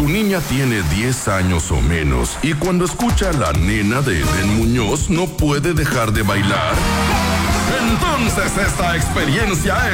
Tu niña tiene 10 años o menos y cuando escucha a la nena de Eden Muñoz no puede dejar de bailar. Entonces esta experiencia